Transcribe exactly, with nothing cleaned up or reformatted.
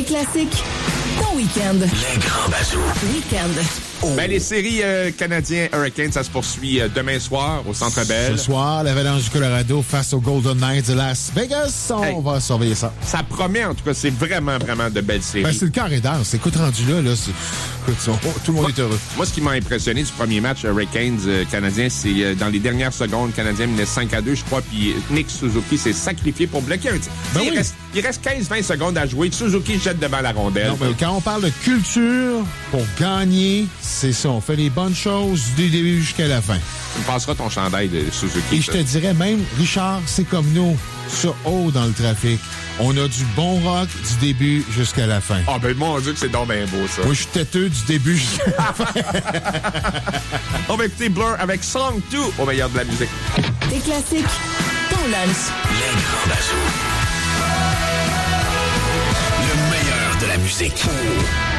classiques, ton week-end. Les grands bazous. Week-end. Oh. Ben, les séries euh, canadiens Hurricanes, ça se poursuit euh, demain soir au Centre Bell. Ce soir, l'Avalanche du Colorado face aux Golden Knights de Las Vegas. On hey, va surveiller ça. Ça promet, en tout cas, c'est vraiment, vraiment de belles séries. Ben, c'est le carré danse. Écoute, rendu là, là c'est... Écoute, oh, tout le monde moi, est heureux. Moi, ce qui m'a impressionné du premier match Hurricanes euh, canadien, c'est euh, dans les dernières secondes, le Canadien menait cinq à deux, je crois, puis Nick Suzuki s'est sacrifié pour bloquer un tir. Ben il, oui. reste, il reste quinze à vingt secondes à jouer. Suzuki jette devant la rondelle. Non, mais quand on parle de culture, pour gagner, c'est ça. On fait les bonnes choses du début jusqu'à la fin. Tu me passeras ton chandail de Suzuki. Et je te dirais même, Richard, c'est comme nous, sur haut dans le trafic. On a du bon rock du début jusqu'à la fin. Ah, oh, ben mon Dieu que c'est donc bien beau, ça. Moi, je suis têteux du début jusqu'à la fin. On va écouter Blur avec Song deux au meilleur de la musique. Des classiques, ton lunch. Les grands bazous. Le meilleur de la musique.